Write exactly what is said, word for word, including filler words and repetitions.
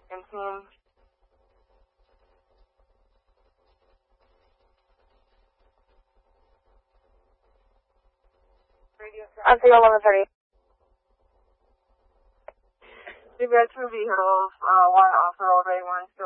and team. On three eleven thirty. We've got two vehicles, uh, one off-road, A one